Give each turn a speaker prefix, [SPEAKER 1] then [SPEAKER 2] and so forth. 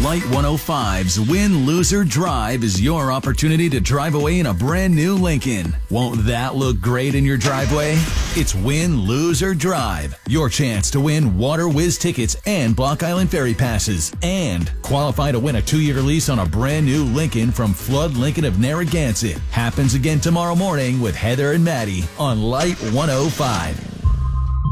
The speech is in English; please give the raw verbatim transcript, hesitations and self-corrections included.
[SPEAKER 1] Light one oh five's Win, Loser, Drive is your opportunity to drive away in a brand new Lincoln. Won't that look great in your driveway? It's Win, Lose, or Drive. Your chance to win Water Whiz tickets and Block Island Ferry passes. And qualify to win a two-year lease on a brand new Lincoln from Flood Lincoln of Narragansett. Happens again tomorrow morning with Heather and Maddie on Light one oh five.